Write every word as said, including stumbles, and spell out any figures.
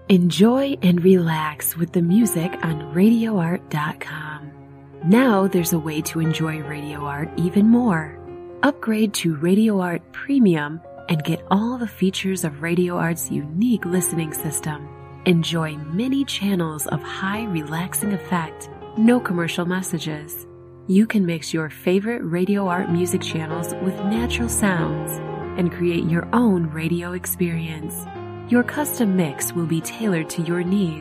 Enjoy and relax with the music on radio art dot com. Now there's a way to enjoy Radio Art even more. Upgrade to Radio Art Premium and get all the features of Radio Art's unique listening system. Enjoy many channels of high relaxing effect, no commercial messages. You can mix your favorite Radio Art music channels with natural sounds and create your own radio experience. Your custom mix will be tailored to your needs.